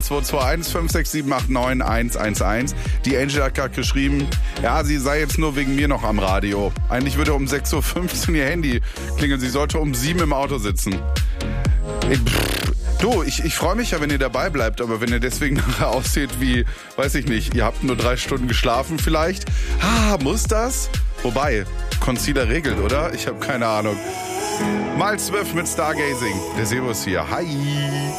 0221 56789 111. Die Angel hat gerade geschrieben, ja, sie sei jetzt nur wegen mir noch am Radio. Eigentlich würde um 6.15 Uhr ihr Handy klingeln. Sie sollte um 7 im Auto sitzen. Ich freue mich ja, wenn ihr dabei bleibt, aber wenn ihr deswegen nachher aussieht wie, weiß ich nicht, ihr habt nur 3 Stunden geschlafen vielleicht. Muss das? Wobei, Concealer regelt, oder? Ich habe keine Ahnung. Mal 12 mit Stargazing. Der Servus hier. Hi.